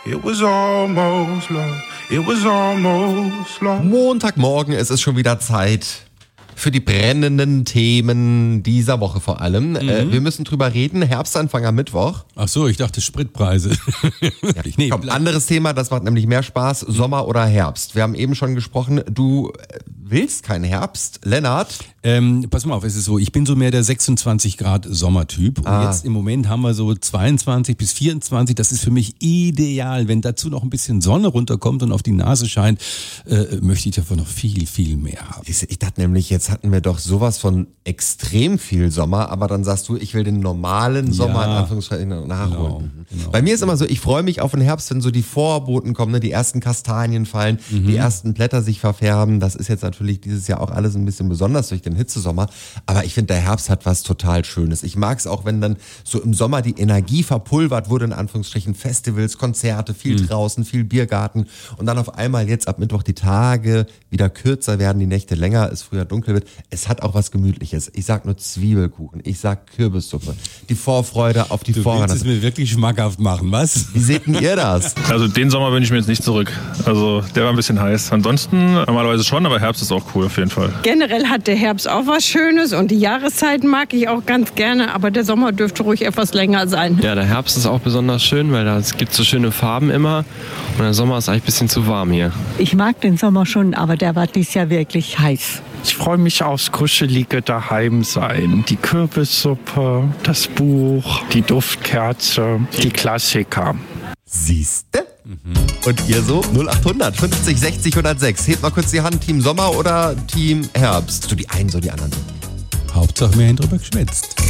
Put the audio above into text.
It was almost love. It was almost love. Montagmorgen, es ist schon wieder Zeit für die brennenden Themen dieser Woche vor allem. Wir müssen drüber reden, Herbstanfang am Mittwoch. Ach so, ich dachte Spritpreise. Komm, anderes Thema, das macht nämlich mehr Spaß, Sommer oder Herbst. Wir haben eben schon gesprochen, du willst keinen Herbst, Lennart. Pass mal auf, es ist so, ich bin so mehr der 26 Grad Sommertyp und jetzt im Moment haben wir so 22 bis 24, das ist für mich ideal. Wenn dazu noch ein bisschen Sonne runterkommt und auf die Nase scheint, möchte ich davon noch viel, viel mehr haben. Ich dachte nämlich, jetzt hatten wir doch sowas von extrem viel Sommer, aber dann sagst du, ich will den normalen Sommer in Anführungszeichen nachholen. Genau. Bei mir ist immer so, ich freue mich auf den Herbst, wenn so die Vorboten kommen, ne? Die ersten Kastanien fallen, die ersten Blätter sich verfärben. Das ist jetzt natürlich dieses Jahr auch alles ein bisschen besonders durch den Hitzesommer, aber ich finde, der Herbst hat was total Schönes. Ich mag es auch, wenn dann so im Sommer die Energie verpulvert wurde, in Anführungsstrichen, Festivals, Konzerte, viel draußen, viel Biergarten und dann auf einmal jetzt ab Mittwoch die Tage wieder kürzer werden, die Nächte länger, es früher dunkel wird. Es hat auch was Gemütliches. Ich sag nur Zwiebelkuchen, ich sag Kürbissuppe, die Vorfreude auf die Vorrat. Du willst es mir wirklich schmackhaft machen, was? Wie seht denn ihr das? Also den Sommer wünsche ich mir jetzt nicht zurück. Also der war ein bisschen heiß. Ansonsten normalerweise schon, aber Herbst ist auch cool auf jeden Fall. Generell hat der Herbst auch was Schönes und die Jahreszeiten mag ich auch ganz gerne, aber der Sommer dürfte ruhig etwas länger sein. Ja, der Herbst ist auch besonders schön, weil es gibt so schöne Farben immer und der Sommer ist eigentlich ein bisschen zu warm hier. Ich mag den Sommer schon, aber der war dieses Jahr wirklich heiß. Ich freue mich aufs kuschelige Daheimsein. Die Kürbissuppe, das Buch, die Duftkerze, die Klassiker. Siehste? Und ihr so? 0800 50 60 106. Hebt mal kurz die Hand, Team Sommer oder Team Herbst? So die einen, so die anderen. Hauptsache, wir haben drüber geschwätzt.